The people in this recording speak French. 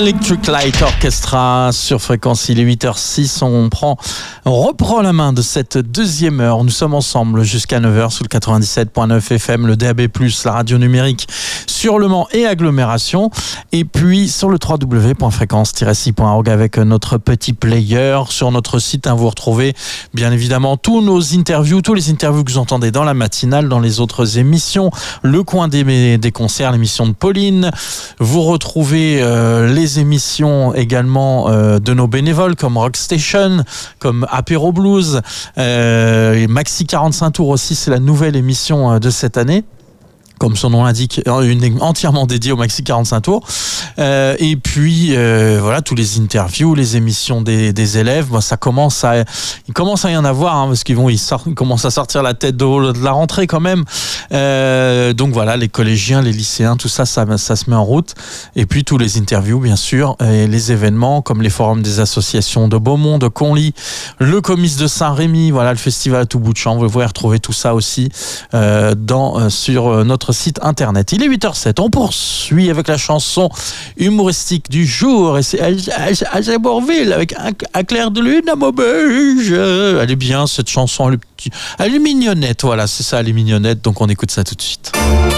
Electric Light Orchestra sur Fréquence. Il est 8h06. On reprend la main de cette deuxième heure. Nous sommes ensemble jusqu'à 9h sous le 97.9 FM, le DAB+, la radio numérique sur Le Mans et agglomération. Et puis sur le www.fréquence-6.org avec notre petit player. Sur notre site, vous retrouvez bien évidemment tous les interviews que vous entendez dans la matinale, dans les autres émissions. Le coin des concerts, l'émission de Pauline. Vous retrouvez les émissions également de nos bénévoles comme Rockstation, comme Apéro Blues, Maxi 45 tours aussi, c'est la nouvelle émission de cette année. Comme son nom l'indique, entièrement dédié au Maxi 45 tours. Et puis, voilà, tous les interviews, les émissions des élèves. Bon, il commence à y en avoir, parce qu'ils commencent à sortir la tête de la rentrée quand même. Donc voilà, les collégiens, les lycéens, tout ça se met en route. Et puis, tous les interviews, bien sûr, et les événements, comme les forums des associations de Beaumont, de Conly, le Comice de Saint-Rémy, voilà, le festival à tout bout de champ. Vous pouvez retrouver tout ça aussi sur notre site internet. Il est 8h07. On poursuit avec la chanson humoristique du jour. Et c'est à Bourville avec un clair de lune à Maubeuge. Elle est bien cette chanson. Elle est mignonnette. Voilà, c'est ça, elle est mignonnette. Donc on écoute ça tout de suite.